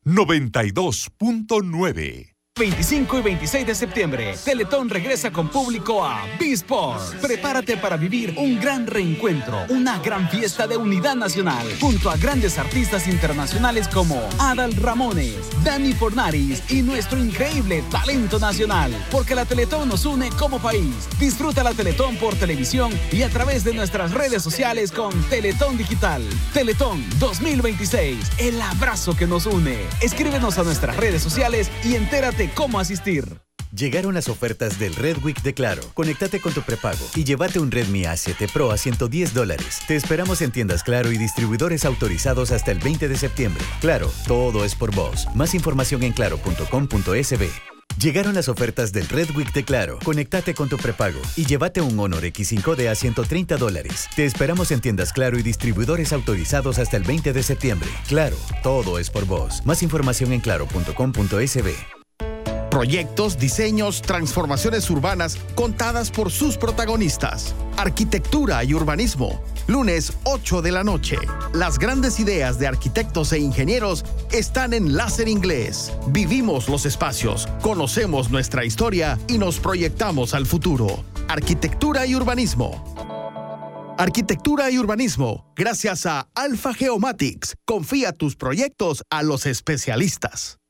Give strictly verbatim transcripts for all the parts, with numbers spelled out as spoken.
noventa y dos punto nueve. veinticinco y veintiséis de septiembre, Teletón regresa con público a B-Sport. Prepárate para vivir un gran reencuentro, una gran fiesta de unidad nacional, junto a grandes artistas internacionales como Adal Ramones, Dani Fornaris y nuestro increíble talento nacional, porque la Teletón nos une como país. Disfruta la Teletón por televisión y a través de nuestras redes sociales con Teletón Digital. Teletón dos mil veintiséis, el abrazo que nos une. Escríbenos a nuestras redes sociales y entérate cómo asistir. Llegaron las ofertas del Red Week de Claro. Conéctate con tu prepago y llévate un Redmi A siete Pro a ciento diez dólares. Te esperamos en tiendas Claro y distribuidores autorizados hasta el veinte de septiembre. Claro, todo es por vos. Más información en claro punto com punto es be. Llegaron las ofertas del Red Week de Claro. Conéctate con tu prepago y llévate un Honor equis cinco de a ciento treinta dólares. Te esperamos en tiendas Claro y distribuidores autorizados hasta el veinte de septiembre. Claro, todo es por vos. Más información en claro punto com punto es be. Proyectos, diseños, transformaciones urbanas contadas por sus protagonistas. Arquitectura y urbanismo. Lunes ocho de la noche. Las grandes ideas de arquitectos e ingenieros están en Láser Inglés. Vivimos los espacios, conocemos nuestra historia y nos proyectamos al futuro. Arquitectura y urbanismo. Arquitectura y urbanismo. Gracias a Alpha Geomatics. Confía tus proyectos a los especialistas.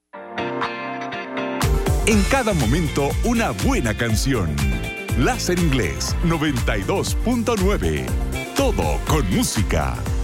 En cada momento, una buena canción. Láser Inglés noventa y dos punto nueve. Todo con música.